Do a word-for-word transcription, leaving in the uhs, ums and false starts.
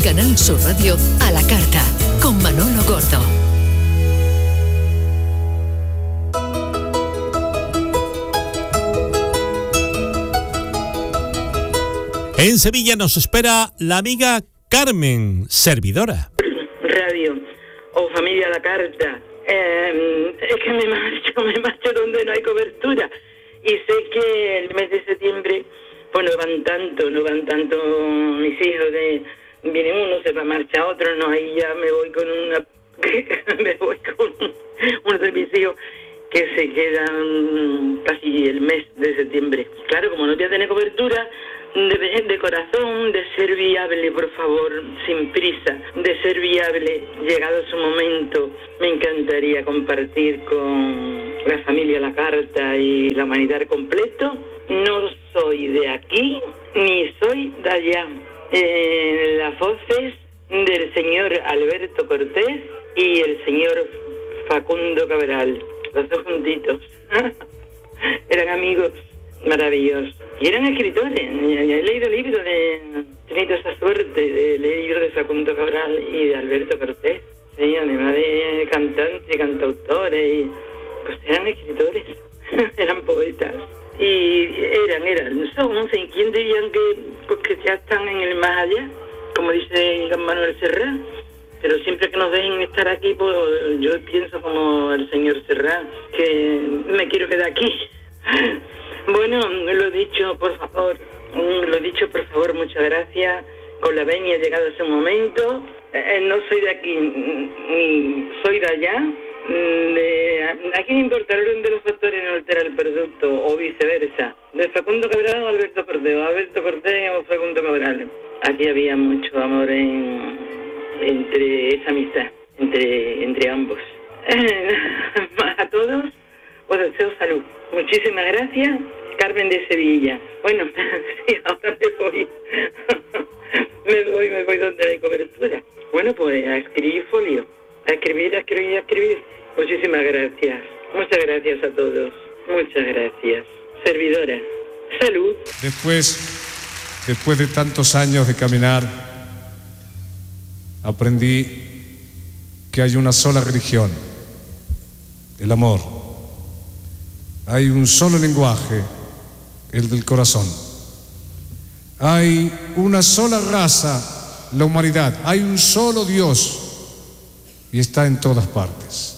Canal Sur Radio, a la carta, con Manolo Gordo. En Sevilla nos espera la amiga Carmen, servidora. Radio o familia a la carta. Eh, es que me marcho, me marcho donde no hay cobertura. Y sé que el mes de septiembre, pues no van tanto, no van tanto mis hijos. De, viene uno, se va a marchar otro, no, ahí ya me voy con una, me voy con uno de mis hijos que se quedan casi el mes de septiembre. Claro, como no voy a tener cobertura, de, de corazón, de ser viable, por favor, sin prisa, de ser viable, llegado su momento, me encantaría compartir con la familia La Carta y la humanidad completo. No soy de aquí, ni soy de allá. Eh, las voces del señor Alberto Cortés y el señor Facundo Cabral, los dos juntitos. Eran amigos maravillosos. Y eran escritores. He leído libros de... He tenido esa suerte de leer libros de Facundo Cabral y de Alberto Cortés. Sí, además de cantantes y cantautores. Y, pues eran escritores. Eran poetas. Y eran, eran. Son, no sé, ¿quién dirían que, pues, que ya están en el más allá? Como dice Manuel Serrat. Pero siempre que nos dejen estar aquí, pues yo pienso como el señor Serrat, que me quiero quedar aquí. Bueno, lo dicho, por favor, lo dicho, por favor, muchas gracias. Con la venia ha llegado ese momento. Eh, no soy de aquí, ni soy de allá. De, aquí no importa el orden de los factores, no altera el producto, o viceversa. De Facundo Cabral o Alberto Cortés, o Alberto Cortés o Facundo Cabral. Aquí había mucho amor en, entre esa amistad, entre, entre ambos. A todos os deseo salud. Muchísimas gracias, Carmen de Sevilla. Bueno, sí, ahora me voy. me voy, me voy donde hay cobertura. Bueno, pues a escribir folio. A escribir, a escribir, a escribir. Muchísimas gracias. Muchas gracias a todos. Muchas gracias. Servidora. Salud. Después, después de tantos años de caminar, aprendí que hay una sola religión, el amor. Hay un solo lenguaje, el del corazón. Hay una sola raza, la humanidad. Hay un solo Dios y está en todas partes.